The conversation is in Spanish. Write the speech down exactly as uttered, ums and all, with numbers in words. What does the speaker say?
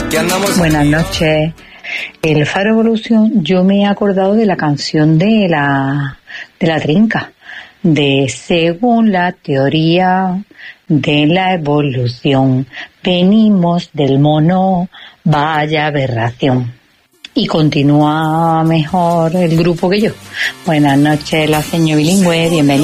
que andamos... Buenas noches. El Faro Evolución, yo me he acordado de la canción de la, de la Trinca, de según la teoría de la evolución, venimos del mono, vaya aberración. Y continúa mejor el grupo que yo. Buenas noches, la señora bilingüe, bienvenida.